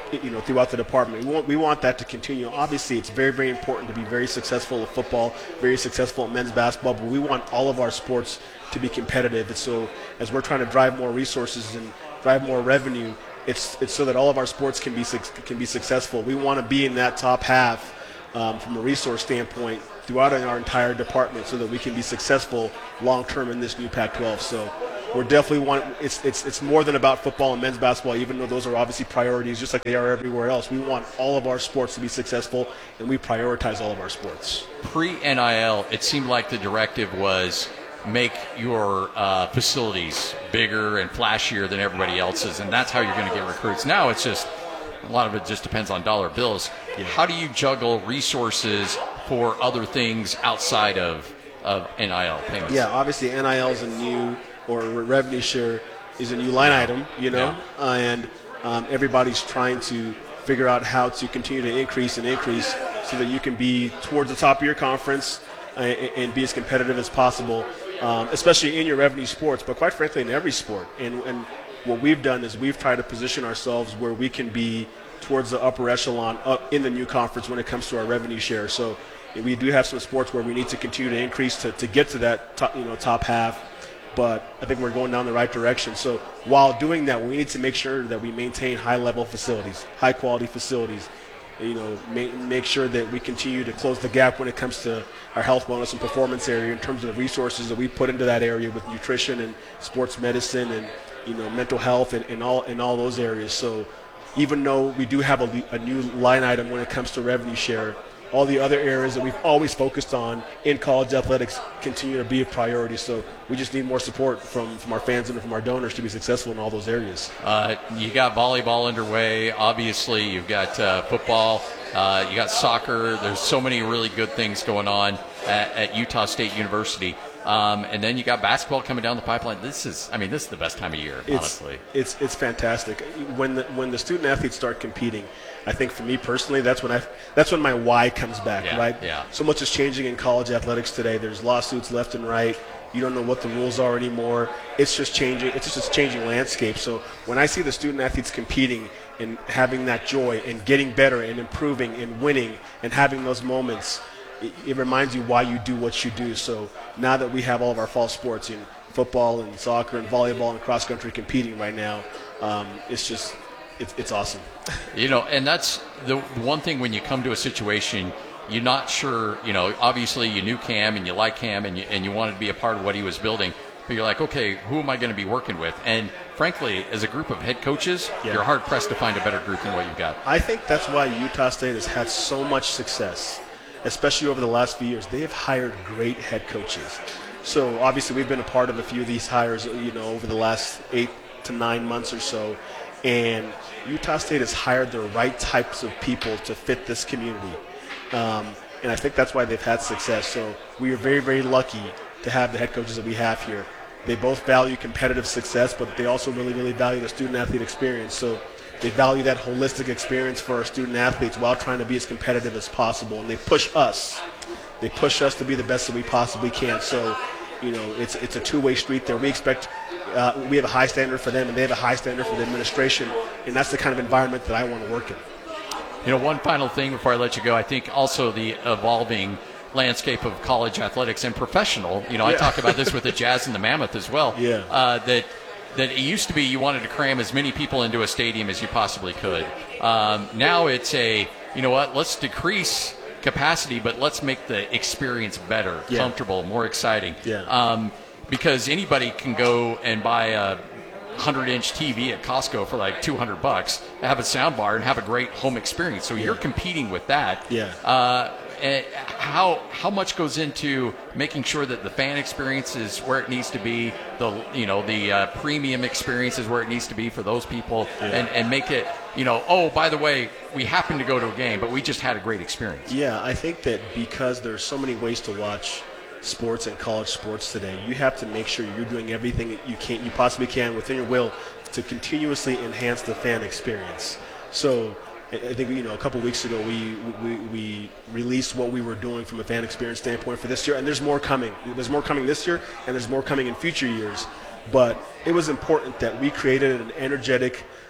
you know, throughout the department. We want, we want that to continue. Obviously, it's very, very important to be very successful at football, very successful at men's basketball, but we want all of our sports to be competitive. And so as we're trying to drive more resources and drive more revenue, it's it's so that all of our sports can be can be successful. We want to be in that top half um, from a resource standpoint throughout our entire department so that we can be successful long-term in this new Pac twelve. So we're definitely want it's it's it's more than about football and men's basketball, even though those are obviously priorities just like they are everywhere else. We want all of our sports to be successful, and we prioritize all of our sports. Pre-N I L, it seemed like the directive was make your uh, facilities bigger and flashier than everybody else's, and that's how you're going to get recruits. Now it's just a lot of it just depends on dollar bills. Yeah. How do you juggle resources for other things outside of, of N I L payments? Yeah, obviously N I L is a new, or revenue share is a new line item, you know, yeah. uh, and um, everybody's trying to figure out how to continue to increase and increase so that you can be towards the top of your conference uh, and be as competitive as possible, um, especially in your revenue sports, but quite frankly in every sport. And, and what we've done is we've tried to position ourselves where we can be towards the upper echelon up in the new conference when it comes to our revenue share. So we do have some sports where we need to continue to increase to, to get to that top, you know, top half, but I think we're going down the right direction. So while doing that, we need to make sure that we maintain high-level facilities, high-quality facilities, you know, make, make sure that we continue to close the gap when it comes to our health, wellness, and performance area in terms of the resources that we put into that area with nutrition and sports medicine and, you know, mental health and, and all in all those areas. So even though we do have a, a new line item when it comes to revenue share, all the other areas that we've always focused on in college athletics continue to be a priority. So we just need more support from, from our fans and from our donors to be successful in all those areas. Uh, you got volleyball underway. Obviously, you've got uh, football. Uh, you got soccer. There's so many really good things going on at, at Utah State University. Um, and then you got basketball coming down the pipeline. This is, I mean, this is the best time of year, it's, honestly. It's it's fantastic. When the when the student athletes start competing, I think for me personally, that's when I that's when my why comes back, yeah, right? Yeah. So much is changing in college athletics today. There's lawsuits left and right. You don't know what the rules are anymore. It's just changing. It's just a changing landscape. So when I see the student athletes competing and having that joy and getting better and improving and winning and having those moments, it, it reminds you why you do what you do. So now that we have all of our fall sports in football and soccer and volleyball and cross country competing right now, um, it's just it's, it's awesome. You know, and that's the one thing when you come to a situation, you're not sure, you know, obviously you knew Cam and you like Cam and you, and you wanted to be a part of what he was building, but you're like, okay, who am I going to be working with? And frankly, as a group of head coaches, yeah. you're hard-pressed to find a better group than what you've got. I think that's why Utah State has had so much success, especially over the last few years. They have hired great head coaches. So obviously we've been a part of a few of these hires, you know, over the last eight to nine months or so. And Utah State has hired the right types of people to fit this community. Um, and I think that's why they've had success. So we are very, very lucky to have the head coaches that we have here. They both value competitive success, but they also really, really value the student-athlete experience. So they value that holistic experience for our student-athletes while trying to be as competitive as possible. And they push us. They push us to be the best that we possibly can. So, you know, it's it's a two-way street there. We expect uh, we have a high standard for them, and they have a high standard for the administration. And that's the kind of environment that I want to work in. You know, one final thing before I let you go, I think also the evolving landscape of college athletics and professional, you know, yeah. I talk about this with the Jazz and the Mammoth as well, yeah. uh, that that it used to be you wanted to cram as many people into a stadium as you possibly could. Um, now it's a, you know what, let's decrease capacity, but let's make the experience better, yeah. comfortable, more exciting. Yeah. Um, because anybody can go and buy a hundred-inch T V at Costco for like two hundred bucks, have a sound bar, and have a great home experience. So yeah. you're competing with that. Yeah. Uh, and how how much goes into making sure that the fan experience is where it needs to be, the you know the uh, premium experience is where it needs to be for those people, yeah. and and make it, you know, oh, by the way, we happened to go to a game, but we just had a great experience. Yeah, I think that because there's so many ways to watch sports and college sports today, you have to make sure you're doing everything that you can, you possibly can within your will to continuously enhance the fan experience. So I think, you know, a couple weeks ago we, we we released what we were doing from a fan experience standpoint for this year, and there's more coming. There's more coming this year, and there's more coming in future years. But it was important that we created an energetic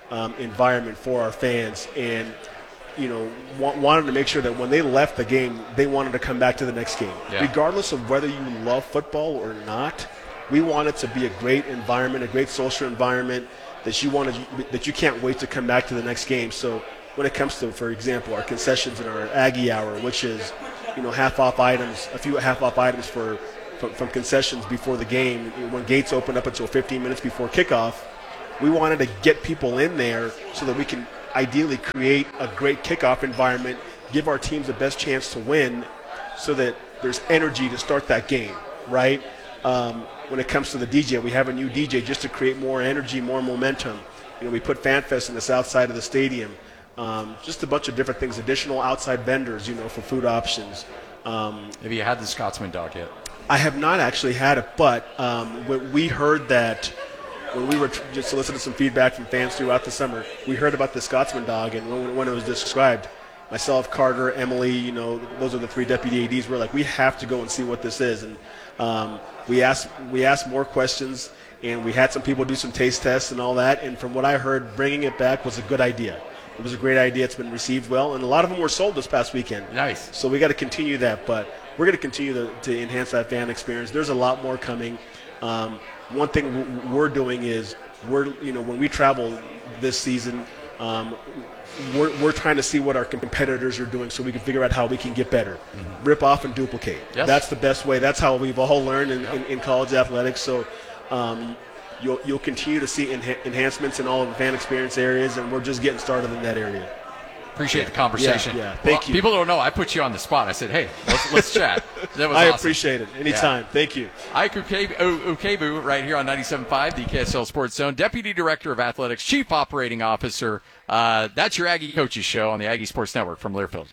um, environment for our fans, and you know, wa- wanted to make sure that when they left the game, they wanted to come back to the next game. Yeah. Regardless of whether you love football or not, we want it to be a great environment, a great social environment that you want to, that you can't wait to come back to the next game. So when it comes to, for example, our concessions in our Aggie Hour, which is, you know, half-off items, a few half-off items for from, from concessions before the game, when gates open up until fifteen minutes before kickoff, we wanted to get people in there so that we can ideally create a great kickoff environment, give our teams the best chance to win so that there's energy to start that game, right? Um, when it comes to the D J, we have a new D J just to create more energy, more momentum. You know, we put FanFest in the south side of the stadium. Um, just a bunch of different things, additional outside vendors, you know, for food options. Um, Have you had the Scotsman dog yet? I have not actually had it, but um, when we heard that, when we were tr- just soliciting some feedback from fans throughout the summer, we heard about the Scotsman dog, and when, when it was described, myself, Carter, Emily, you know, those are the three deputy A Ds. We're like, we have to go and see what this is, and um, we asked we asked more questions, and we had some people do some taste tests and all that. And from what I heard, bringing it back was a good idea. It was a great idea. It's been received well, and a lot of them were sold this past weekend. Nice. So we got to continue that, but we're going to continue to, to enhance that fan experience. There's a lot more coming. Um, one thing w- we're doing is we're, you know, when we travel this season, um, we're, we're trying to see what our competitors are doing so we can figure out how we can get better. Mm-hmm. Rip off and duplicate. Yes. That's the best way. That's how we've all learned in, in, in college athletics. So um, you'll, you'll continue to see enha- enhancements in all of the fan experience areas, and we're just getting started in that area. Appreciate yeah. the conversation. Yeah, yeah. Thank well, you. People don't know. I put you on the spot. I said, hey, let's, let's chat. That was I awesome. appreciate it. Anytime. Yeah. Thank you. Ike Ukebu right here on ninety-seven point five, the K S L Sports Zone, Deputy Director of Athletics, Chief Operating Officer. Uh, that's your Aggie Coaches Show on the Aggie Sports Network from Learfield.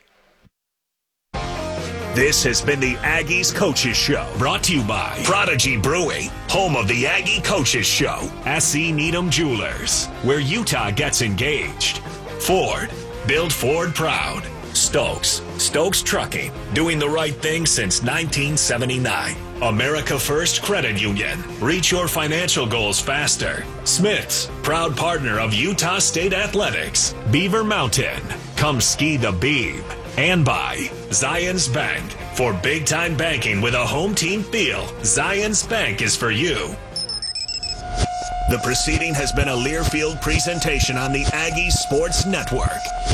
This has been the Aggies Coaches Show, brought to you by Prodigy Brewing, home of the Aggie Coaches Show, S E Needham Jewelers, where Utah gets engaged. Ford, build Ford proud. Stokes, Stokes Trucking, doing the right thing since nineteen seventy-nine. America First Credit Union, reach your financial goals faster. Smith's, proud partner of Utah State Athletics. Beaver Mountain, come ski the Beeb. And by Zions Bank, for big-time banking with a home team feel, Zions Bank is for you. The proceeding has been a Learfield presentation on the Aggie Sports Network.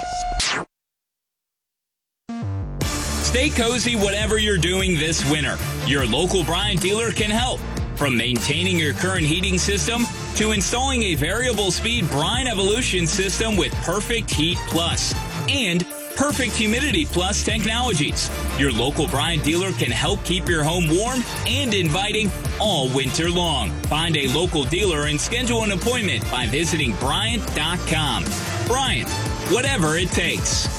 Stay cozy whatever you're doing this winter. Your local Bryant dealer can help. From maintaining your current heating system to installing a variable speed Bryant Evolution system with Perfect Heat Plus and Perfect Humidity Plus technologies. Your local Bryant dealer can help keep your home warm and inviting all winter long. Find a local dealer and schedule an appointment by visiting Bryant dot com. Bryant, whatever it takes.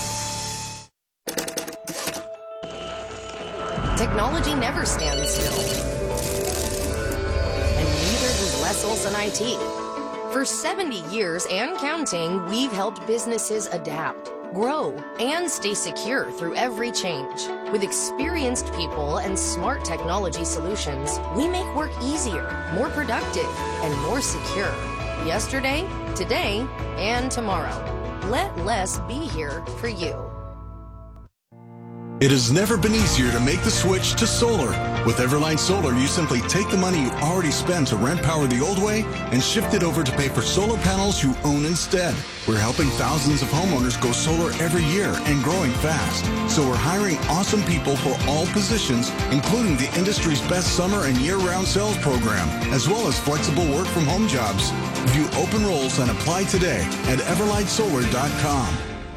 Technology never stands still. And neither does Les Olson I T. For seventy years and counting, we've helped businesses adapt, grow, and stay secure through every change. With experienced people and smart technology solutions, we make work easier, more productive, and more secure. Yesterday, today, and tomorrow. Let Les be here for you. It has never been easier to make the switch to solar. With Everline Solar, you simply take the money you already spent to rent power the old way and shift it over to pay for solar panels you own instead. We're helping thousands of homeowners go solar every year and growing fast. So we're hiring awesome people for all positions, including the industry's best summer and year-round sales program, as well as flexible work from home jobs. View open roles and apply today at everlight solar dot com.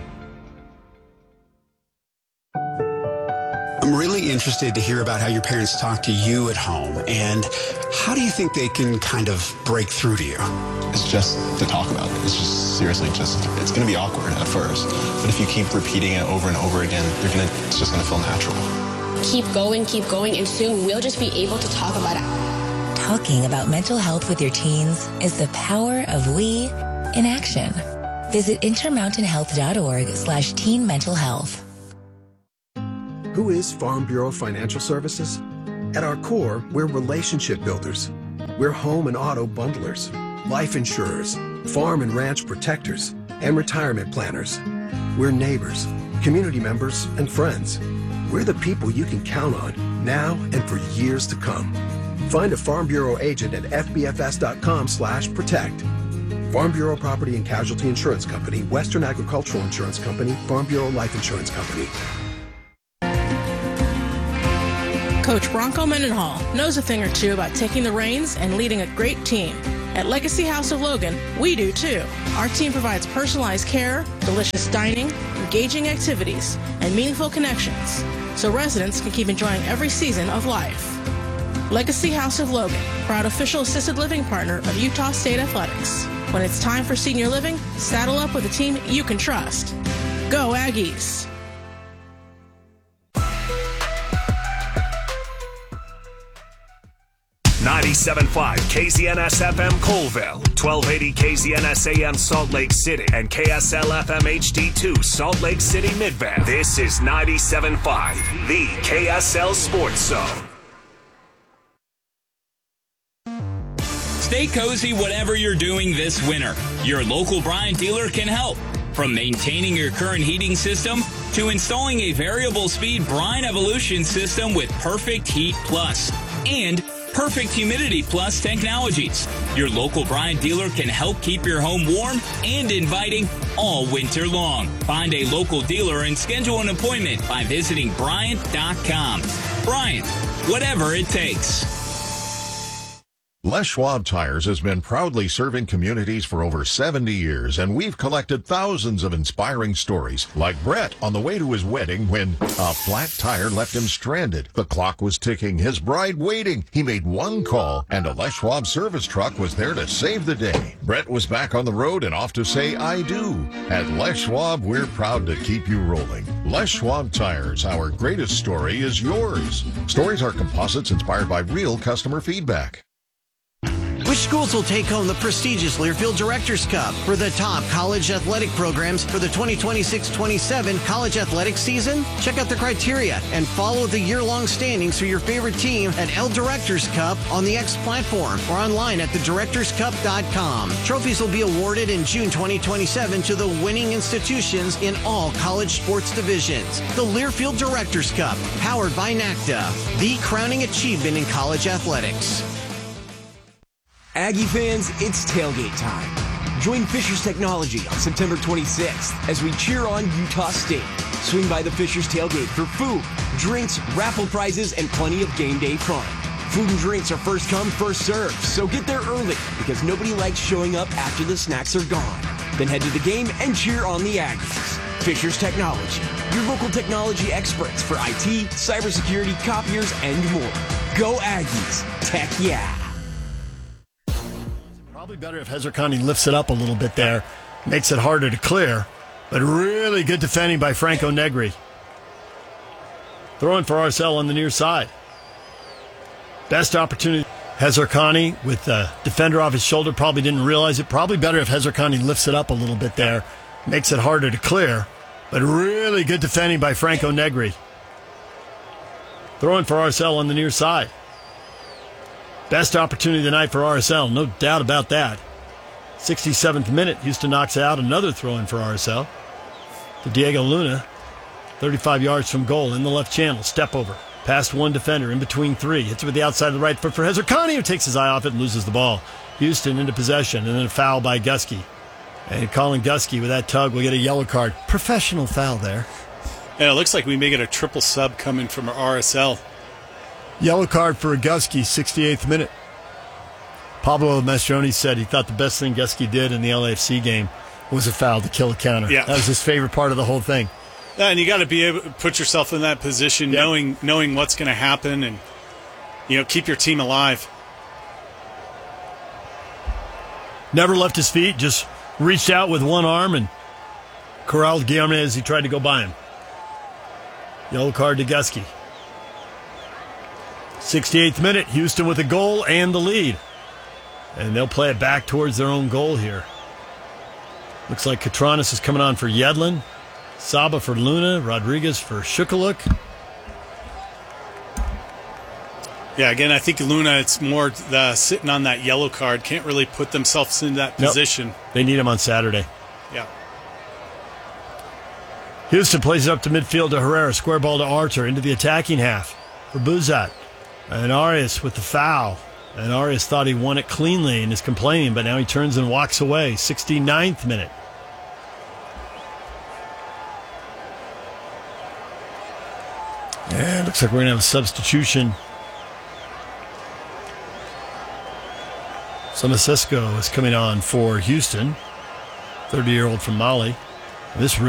I'm really interested to hear about how your parents talk to you at home, and how do you think they can kind of break through to you? It's just to talk about it. It's just seriously just, it's going to be awkward at first, but if you keep repeating it over and over again, you're gonna, it's just going to feel natural. Keep going, keep going, and soon we'll just be able to talk about it. Talking about mental health with your teens is the power of we in action. Visit intermountain health dot org slash teen mental health. Who is Farm Bureau Financial Services? At our core, we're relationship builders. We're home and auto bundlers. life insurers, farm and ranch protectors, and retirement planners. We're neighbors, community members, and friends. We're the people you can count on now and for years to come. Find a Farm Bureau agent at f b f s dot com slash protect. Farm Bureau Property and Casualty Insurance Company, Western Agricultural Insurance Company, Farm Bureau Life Insurance Company. Coach Bronco Mendenhall knows a thing or two about taking the reins and leading a great team. At Legacy House of Logan, we do too. Our team provides personalized care, delicious dining, engaging activities, and meaningful connections, so residents can keep enjoying every season of life. Legacy House of Logan, proud official assisted living partner of Utah State Athletics. When it's time for senior living, saddle up with a team you can trust. Go Aggies! ninety-seven point five K Z N S F M Colville, twelve eighty K Z N S A M Salt Lake City, and K S L F M H D two Salt Lake City Midvale. This is ninety-seven point five, the K S L Sports Zone. Stay cozy whatever you're doing this winter. Your local Bryant dealer can help. From maintaining your current heating system to installing a variable speed Bryant Evolution system with Perfect Heat Plus and Perfect Humidity Plus technologies. Your local Bryant dealer can help keep your home warm and inviting all winter long. Find a local dealer and schedule an appointment by visiting Bryant dot com. Bryant, whatever it takes. Les Schwab Tires has been proudly serving communities for over seventy years, and we've collected thousands of inspiring stories, like Brett on the way to his wedding when a flat tire left him stranded. The clock was ticking, his bride waiting. He made one call, and a Les Schwab service truck was there to save the day. Brett was back on the road and off to say I do. At Les Schwab, we're proud to keep you rolling. Les Schwab Tires, our greatest story is yours. Stories are composites inspired by real customer feedback. Which schools will take home the prestigious Learfield Directors Cup for the top college athletic programs for the twenty twenty-six twenty-seven college athletic season? Check out the criteria and follow the year-long standings for your favorite team at L Directors Cup on the X platform or online at the directors cup dot com. Trophies will be awarded in June twenty twenty-seven to the winning institutions in all college sports divisions. The Learfield Directors Cup, powered by NACDA, the crowning achievement in college athletics. Aggie fans, it's tailgate time. Join Fishers Technology on September twenty-sixth as we cheer on Utah State. Swing by the Fishers Tailgate for food, drinks, raffle prizes, and plenty of game day fun. Food and drinks are first come, first served, so get there early because nobody likes showing up after the snacks are gone. Then head to the game and cheer on the Aggies. Fishers Technology, your local technology experts for I T, cybersecurity, copiers, and more. Go Aggies. Tech yeah. Probably better if Hezarkhani lifts it up a little bit there, makes it harder to clear, but really good defending by Franco Negri. Throwing for Arcel on the near side. Best opportunity. Hezarkhani with the defender off his shoulder, probably didn't realize it. Probably better if Hezarkhani lifts it up a little bit there, makes it harder to clear, but really good defending by Franco Negri. Throwing for Arcel on the near side. Best opportunity tonight for R S L, no doubt about that. sixty-seventh minute, Houston knocks out another throw-in for R S L. To Diego Luna, thirty-five yards from goal in the left channel, step over. Past one defender, in between three. Hits it with the outside of the right foot for Hezarkhani, who takes his eye off it and loses the ball. Houston into possession, and then a foul by Gusky. And Colin Gusky with that tug will get a yellow card. Professional foul there. And it looks like we may get a triple sub coming from R S L. Yellow card for Gusky, sixty-eighth minute. Pablo Mastroni said he thought the best thing Gusky did in the L A F C game was a foul to kill a counter. Yeah. That was his favorite part of the whole thing. Yeah, and you got to be able to put yourself in that position, yeah. knowing knowing what's going to happen, and you know keep your team alive. Never left his feet, just reached out with one arm and corralled Guillaume as he tried to go by him. Yellow card to Gusky. sixty-eighth minute, Houston with a goal and the lead. And they'll play it back towards their own goal here. Looks like Katranis is coming on for Yedlin. Saba for Luna. Rodriguez for Shukaluk. Yeah, again, I think Luna, it's more the sitting on that yellow card, can't really put themselves in that Nope. position. They need him on Saturday. Yeah. Houston plays it up to midfield to Herrera. Square ball to Archer into the attacking half for Buzat. And Arias with the foul. And Arias thought he won it cleanly and is complaining, but now he turns and walks away. sixty-ninth minute. And looks like we're going to have a substitution. Samasesco is coming on for Houston. thirty-year-old from Mali. This